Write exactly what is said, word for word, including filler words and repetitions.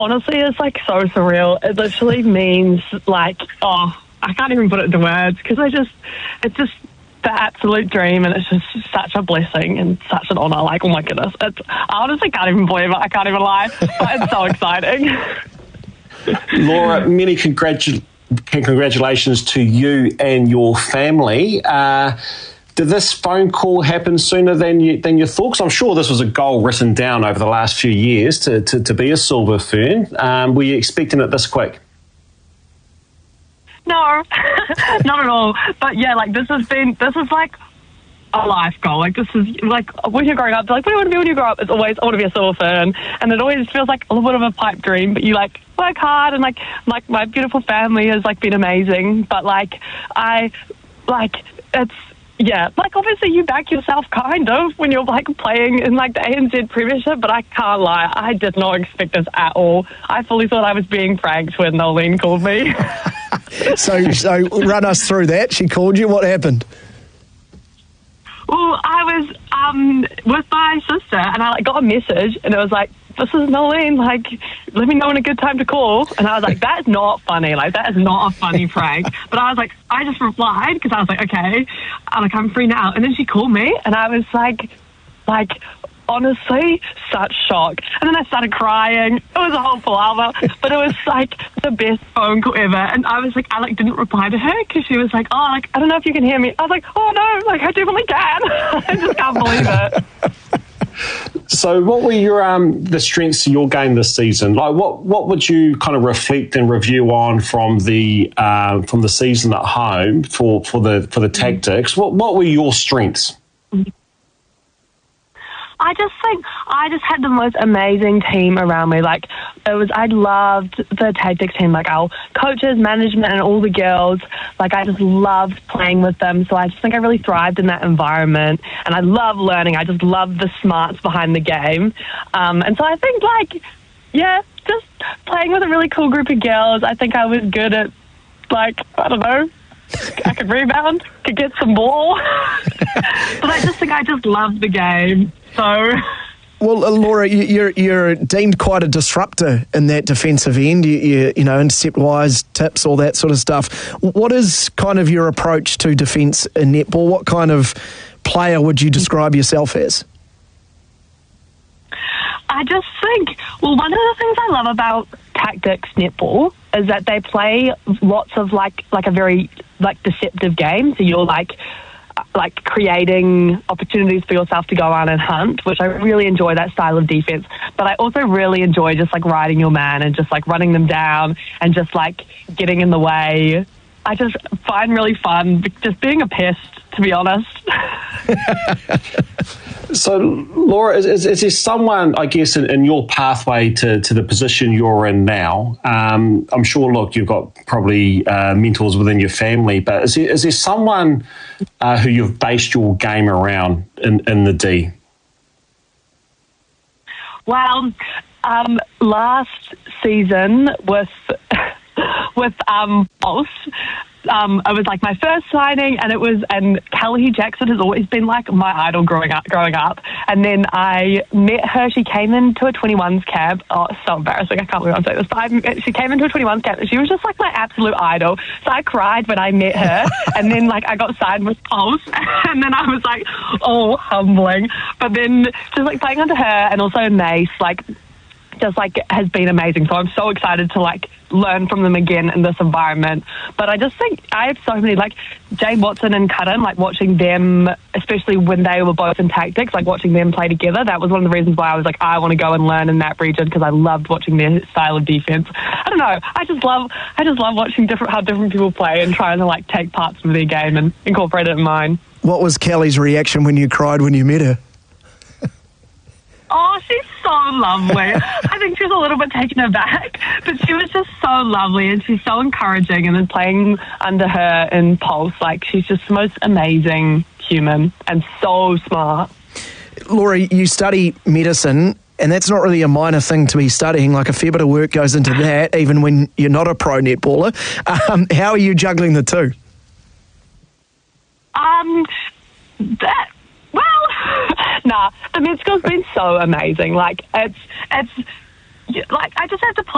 honestly, it's like so surreal. It literally means like, oh, I can't even put it into words because I just, it's just the absolute dream, and it's just such a blessing and such an honour. Like, oh my goodness, it's, I honestly can't even believe it. I can't even lie, but it's so exciting. Laura, many congratu- congratulations to you and your family. Uh, did this phone call happen sooner than you than you thought? 'Cause I'm sure this was a goal written down over the last few years to, to, to be a Silver Fern. Um, were you expecting it this quick? No, not at all. But yeah, like this has been, this is like a life goal. Like this is like when you're growing up, like what do you want to be when you grow up? It's always, I want to be a Silver Fern. And it always feels like a little bit of a pipe dream, but you like work hard, and like, like my beautiful family has like been amazing. But like, I, like, it's, yeah, like obviously you back yourself kind of when you're like playing in like the A N Z Premiership, but I can't lie, I did not expect this at all. I fully thought I was being pranked when Nolene called me. so, so run us through that. She called you. What happened? Well, I was um, with my sister, and I like got a message, and it was like, "This is Nolene. Like, let me know when a good time to call." And I was like, "That's not funny. Like, that is not a funny prank." But I was like, I just replied because I was like, "Okay, I'm like I'm free now." And then she called me, and I was like, like. honestly, such shock. And then I started crying. It was a whole palaver, but it was like the best phone call ever. And I was like, I like didn't reply to her because she was like, "Oh, like I don't know if you can hear me." I was like, "Oh no, like I definitely can." I just can't believe it. So, what were your um the strengths of your game this season? Like, what what would you kind of reflect and review on from the um from the season at home for for the for the tactics? What what were your strengths? I just think I just had the most amazing team around me. Like, it was, I loved the tactics team, like our coaches, management, and all the girls. Like, I just loved playing with them. So I just think I really thrived in that environment. And I love learning. I just love the smarts behind the game. Um, and so I think, like, yeah, just playing with a really cool group of girls. I think I was good at, like, I don't know, I could rebound, could get some ball. But I just think I just loved the game. So, well, uh, Laura, you, you're you're deemed quite a disruptor in that defensive end. You, you, you know, intercept wise, tips, all that sort of stuff. What is kind of your approach to defence in netball? What kind of player would you describe yourself as? I just think, well, one of the things I love about tactics netball is that they play lots of like like a very like deceptive game. So you're like. like creating opportunities for yourself to go on and hunt, which I really enjoy that style of defense. But I also really enjoy just like riding your man and just like running them down and just like getting in the way. I just find really fun just being a pest, to be honest. So, Laura, is, is, is there someone, I guess, in, in your pathway to, to the position you're in now? Um, I'm sure, look, you've got probably uh, mentors within your family, but is there, is there someone uh, who you've based your game around in, in the D? Well, um, last season with with um, Pulse, Um, it was like my first signing, and it was, and Kelly Jackson has always been like my idol growing up. Growing up, and then I met her. She came into a twenty-ones camp. Oh, it's so embarrassing! I can't believe I'm saying this, but I, she came into a twenty-ones camp, and she was just like my absolute idol. So I cried when I met her, and then like I got signed with Pulse, and then I was like, oh, humbling. But then just like playing under her, and also Mace, like. Just like has been amazing. So I'm so excited to like learn from them again in this environment. But I just think I have so many, like Jane Watson and Cutton, like watching them, especially when they were both in tactics, like watching them play together. That was one of the reasons why I was like, I want to go and learn in that region, because I loved watching their style of defense. I don't know. I just love, I just love watching different, how different people play and trying to like take parts of their game and incorporate it in mine. What was Kelly's reaction when you cried when you met her? Oh, she's so lovely. I think she was a little bit taken aback, but she was just so lovely, and she's so encouraging. And then playing under her in Pulse, like she's just the most amazing human and so smart. Laura, you study medicine, and that's not really a minor thing to be studying. Like a fair bit of work goes into that, even when you're not a pro netballer. Um, how are you juggling the two? Um, that. Well, nah, the med school's been so amazing. Like, it's, it's, like, I just have to play